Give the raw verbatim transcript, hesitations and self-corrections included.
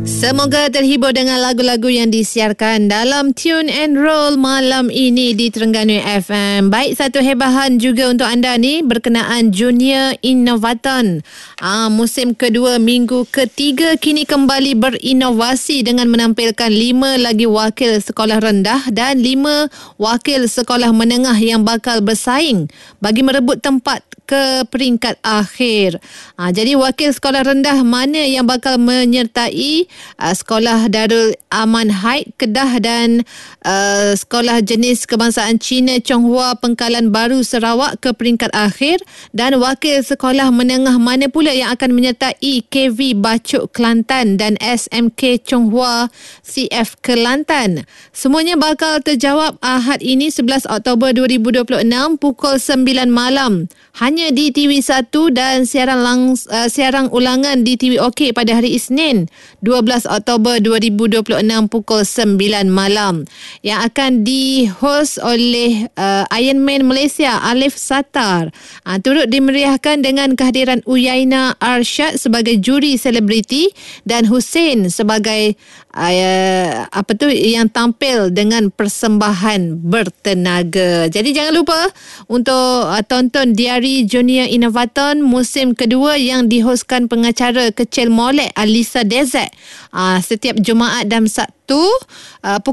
Semoga terhibur dengan lagu-lagu yang disiarkan dalam Tune and Roll malam ini di Terengganu F M. Baik, satu hebahan juga untuk anda ni berkenaan Junior Innovaton. Ah, musim kedua minggu ketiga kini kembali berinovasi dengan menampilkan lima lagi wakil sekolah rendah dan lima wakil sekolah menengah yang bakal bersaing bagi merebut tempat ke peringkat akhir. Ha, jadi wakil sekolah rendah mana yang bakal menyertai uh, Sekolah Darul Aman Haid Kedah dan uh, Sekolah Jenis Kebangsaan Cina Chonghua Pengkalan Baru Sarawak ke peringkat akhir, dan wakil sekolah menengah mana pula yang akan menyertai K V Bacuk Kelantan dan S M K Chonghua C F Kelantan. Semuanya bakal terjawab Ahad ini sebelas Oktober dua ribu dua puluh enam pukul sembilan malam. Hanya di T V satu dan siaran langs, uh, siaran ulangan di T V OK pada hari Isnin dua belas Oktober dua ribu dua puluh enam pukul sembilan malam, yang akan di-host oleh uh, Iron Man Malaysia Alif Satar. Uh, turut dimeriahkan dengan kehadiran Uyaina Arsyad sebagai juri selebriti dan Hussein sebagai uh, apa tu yang tampil dengan persembahan bertenaga. Jadi jangan lupa untuk uh, tonton Diari Junior Innovaton musim kedua yang dihoskan pengacara kecil molek Alisa Dezek uh, setiap Jumaat dan Sabtu uh,